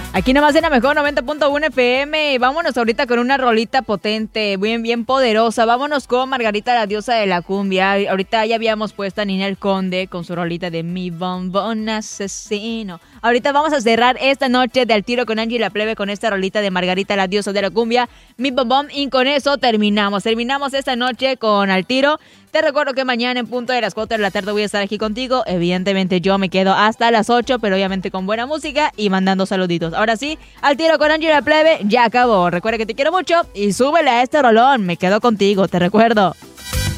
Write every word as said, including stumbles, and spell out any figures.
Aquí nomás en la mejor noventa punto uno F M. Vámonos ahorita con una rolita potente, bien, bien poderosa. Vámonos con Margarita, la diosa de la cumbia. Ahorita ya habíamos puesto a Ninel Conde con su rolita de Mi Bombón Asesino. Ahorita vamos a cerrar esta noche de Al Tiro con Angie la Plebe con esta rolita de Margarita, la diosa de la cumbia, Mi Bombón. Y con eso terminamos. Terminamos esta noche con Al Tiro. Te recuerdo que mañana en punto de las cuatro de la tarde voy a estar aquí contigo. Evidentemente yo me quedo hasta las ocho, pero obviamente con buena música y mandando saluditos. Ahora sí, Al Tiro con Angie la Plebe ya acabó. Recuerda que te quiero mucho y súbele a este rolón. Me quedo contigo, te recuerdo.